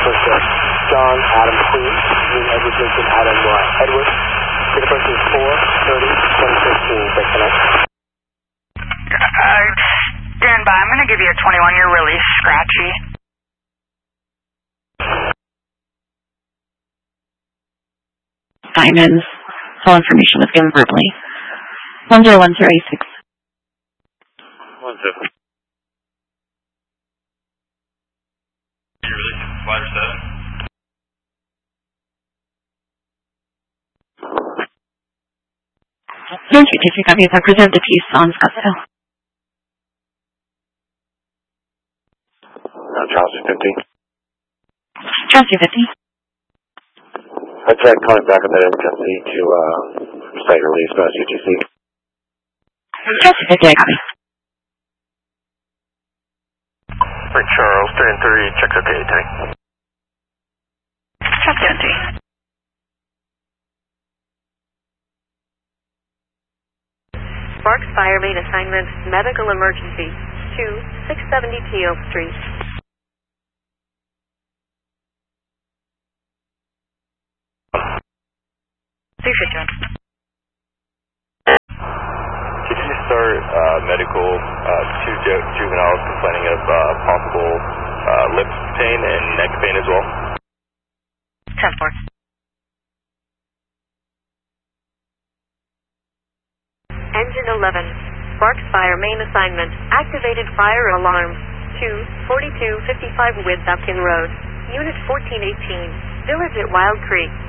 First John Adam Queen, Edward Jason Adam Edward. Date of birth is 4/30/2015. Break connect. Stand by. I'm going to give you a 21-year release, Scratchy. Diamonds. All information was given verbally. 101086. 17. You release 5 or 7? Don't you take your copies and preserve the peace on Scottsdale. Charles 50. Charles 250. I tried calling back on that emergency to site release UTC. Charles 250, I copy. Right, Charles 3-3, checks okay, tank. Charles 250. Sparks Fire Main Assignment, Medical Emergency, 670 Teal Street. Seaford, Could you start medical, 2 juveniles complaining of possible lip pain and neck pain as well? 10-4. Engine 11, Sparks Fire Main Assignment, Activated Fire Alarm, 24255 with Upton Road, Unit 1418, Village at Wild Creek.